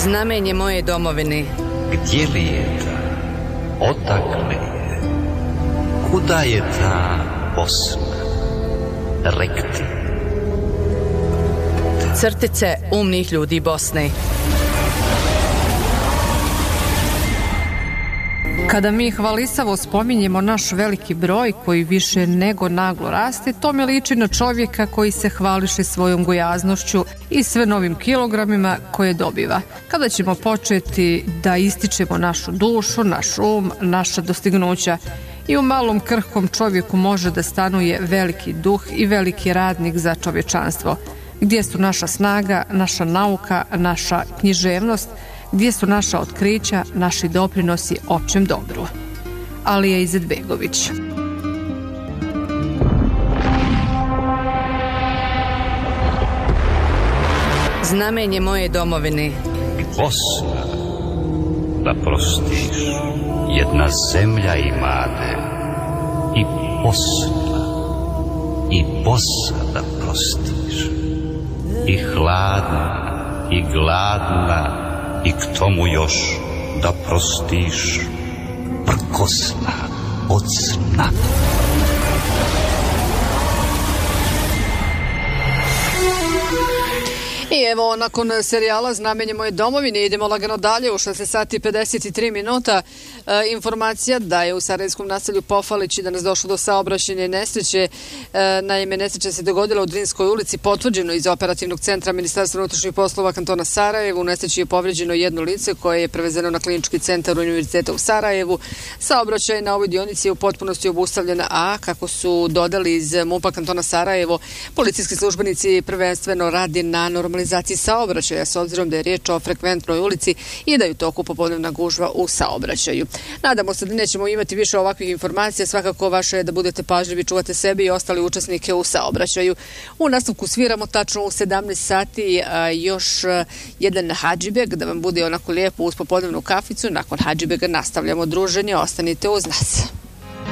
Znamenje moje domovine. Gdje li je ta? Odakle je? Kuda je ta Bosna? Rekti. Crtice umnih ljudi Bosne. Kada mi hvalisavo spominjemo naš veliki broj koji više nego naglo raste, to me liči na čovjeka koji se hvališe svojom gojaznošću i sve novim kilogramima koje dobiva. Kada ćemo početi da ističemo našu dušu, naš um, naša dostignuća? I u malom krhkom čovjeku može da stanuje veliki duh i veliki radnik za čovječanstvo. Gdje su naša snaga, naša nauka, naša književnost, gdje su naša otkrića, naši doprinosi općem dobru? Alija Izetbegović. Znamenje moje domovine. Bosna, da prostiš, jedna zemlja imade, i Bosna, i Bosa da prostiš, i hladna, i gladna, i k tomu još da prostiš, prkosna od sna. I evo, nakon serijala Znamenje moje domovine idemo lagano dalje u 16 sati 53 minuta. Informacija da je u sarajevskom naselju Pofalići danas došlo do saobraćajne nesreće. Naime, nesreća se dogodila u Drinskoj ulici, potvrđeno iz operativnog centra Ministarstva unutrašnjih poslova kantona Sarajevo. U nesreći je povređeno jedno lice koje je prevezeno na klinički centar Univerziteta u Sarajevu. Saobraćaj na ovoj dionici je u potpunosti obustavljena, a kako su dodali iz MUP-a kantona Sarajevo, policijski službenici prvenstveno radi na normalizaciji saobraćaja s obzirom da je riječ o frekventnoj ulici i da je u toku popodnevna gužva u saobraćaju. Nadamo se da nećemo imati više ovakvih informacija. Svakako vaše je da budete pažljivi, čuvate sebe i ostali učesnike u saobraćaju. U nastavku sviramo tačno u 17 sati još jedan hadžibeg da vam bude onako lijepo uz popodnevnu kaficu. Nakon hadžibega nastavljamo druženje. Ostanite uz nas.